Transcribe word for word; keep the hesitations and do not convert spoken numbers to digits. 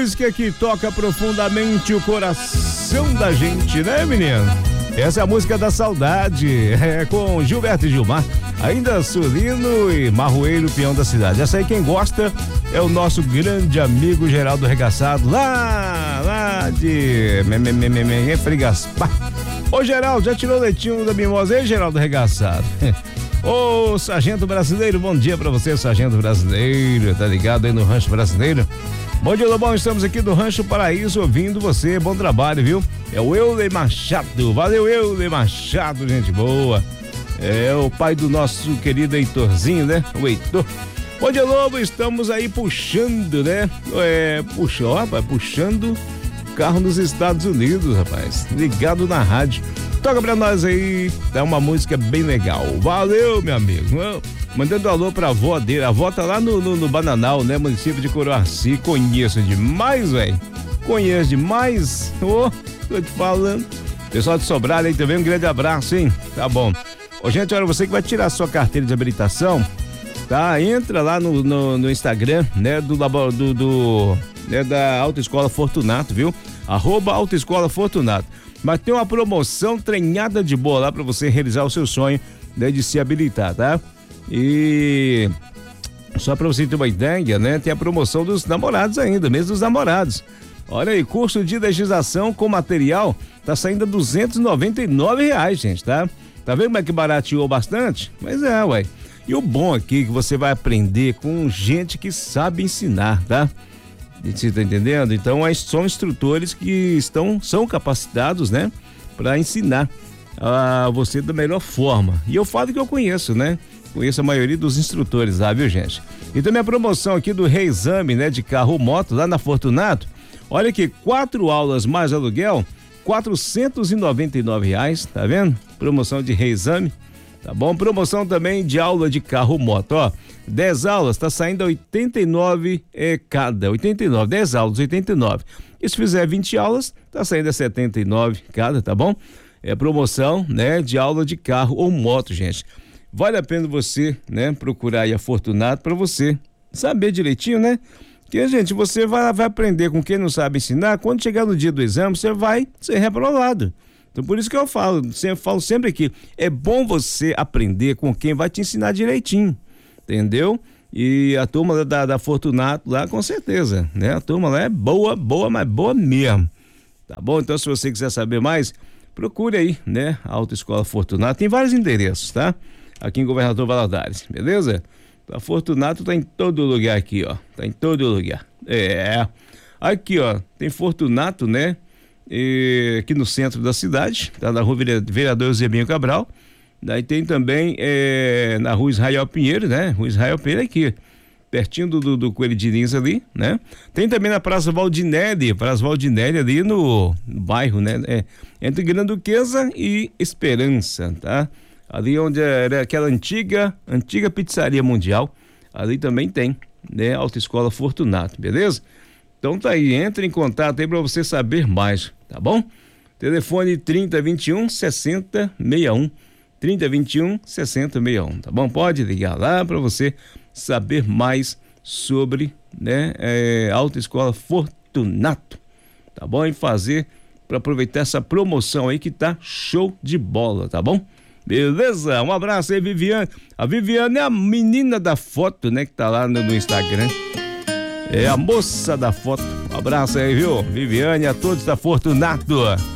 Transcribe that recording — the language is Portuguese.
música que toca profundamente o coração da gente, né, menino? Essa é a música da saudade, é com Gilberto e Gilmar, ainda Sulino e Marroeiro, peão da cidade. Essa aí quem gosta é o nosso grande amigo Geraldo Regaçado, lá, lá de Frei Gaspar. Ô Geraldo, já tirou o leitinho da mimosa aí, Geraldo Regaçado? Ô Sargento Brasileiro, bom dia pra você, Sargento Brasileiro, tá ligado aí no Rancho Brasileiro? Bom dia, Lobão, estamos aqui do Rancho Paraíso ouvindo você, bom trabalho, viu? É o Euler Machado, valeu Euler Machado, gente boa. É o pai do nosso querido Heitorzinho, né? O Heitor. Bom dia, Lobo, estamos aí puxando, né? É, puxa, ó, rapaz, puxando carro nos Estados Unidos, rapaz, ligado na rádio. Toca pra nós aí, dá uma música bem legal. Valeu, meu amigo. Mandando alô pra avó dele. A avó tá lá no, no, no Bananal, né? Município de Coroaci. Conheço demais, velho. Conheço demais. Ô, oh, tô te falando. Pessoal de Sobralho aí também, um grande abraço, hein? Tá bom. Ô, gente, olha, você que vai tirar sua carteira de habilitação, tá? Entra lá no, no, no Instagram, né? Do, do, do né? Da Autoescola Fortunato, viu? Arroba Autoescola Fortunato. Mas tem uma promoção treinada de boa lá pra você realizar o seu sonho, né, de se habilitar, tá? E só pra você ter uma ideia, né? Tem a promoção dos namorados ainda, mesmo dos namorados. Olha aí, curso de legislação com material tá saindo a duzentos e noventa e nove reais, gente, tá? Tá vendo como é que barateou bastante? Mas é, ué. E o bom aqui é que você vai aprender com gente que sabe ensinar, tá? Você tá entendendo? Então, são instrutores que estão, são capacitados, né? Para ensinar a você da melhor forma. E eu falo que eu conheço, né? Conheço a maioria dos instrutores lá, viu, gente? E também a promoção aqui do reexame, né? De carro ou moto lá na Fortunato. Olha aqui, quatro aulas mais aluguel, quatrocentos e noventa e nove reais, tá vendo? Promoção de reexame, tá bom? Promoção também de aula de carro ou moto, ó. dez aulas, tá saindo a oitenta e nove é, cada, oitenta e nove, dez aulas, oitenta e nove. E se fizer vinte aulas, tá saindo a setenta e nove cada, tá bom? É promoção, né, de aula de carro ou moto, gente. Vale a pena você, né, procurar aí a Fortunato pra você saber direitinho, né? Porque, gente, você vai, vai aprender com quem não sabe ensinar, quando chegar no dia do exame, você vai ser reprovado. Então, por isso que eu falo, sempre, falo sempre aqui, é bom você aprender com quem vai te ensinar direitinho. Entendeu? E a turma da, da Fortunato lá, com certeza, né? A turma lá é boa, boa, mas boa mesmo. Tá bom? Então, se você quiser saber mais, procure aí, né? A Autoescola Fortunato. Tem vários endereços, tá? Aqui em Governador Valadares, beleza? A Fortunato tá em todo lugar aqui, ó. Tá em todo lugar. É. Aqui, ó, tem Fortunato, né? E, aqui no centro da cidade, tá na rua Vereador Eusebinho Cabral. Daí tem também é, na rua Israel Pinheiro, né? Rua Israel Pinheiro aqui, pertinho do, do, do Coelho Diniz ali, né? Tem também na Praça Valdinelli, Praça Valdinelli ali no, no bairro, né? É, entre Grande Duquesa e Esperança, tá? Ali onde era aquela antiga, antiga pizzaria mundial, ali também tem, né? Autoescola Fortunato, beleza? Então tá aí, entre em contato aí pra você saber mais, tá bom? Telefone trinta, vinte e um, sessenta, sessenta e um. trinta, vinte e um, sessenta, sessenta e um, tá bom? Pode ligar lá para você saber mais sobre, né, é, Autoescola Fortunato, tá bom? E fazer para aproveitar essa promoção aí que tá show de bola, tá bom? Beleza? Um abraço aí, Viviane. A Viviane é a menina da foto, né, que tá lá no, no Instagram. É a moça da foto. Um abraço aí, viu? Viviane, a todos da Fortunato.